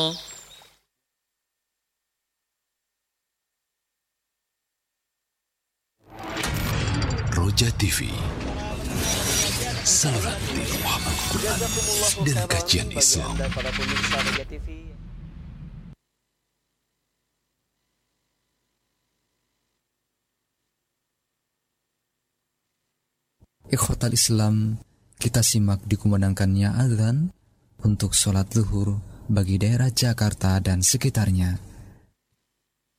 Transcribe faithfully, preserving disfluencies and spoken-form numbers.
Roja T V, saluran di Muhammad Quran dan kajian Islam. Ikhwatal Islam, kita simak dikumandangkannya azan untuk sholat zuhur bagi daerah Jakarta dan sekitarnya.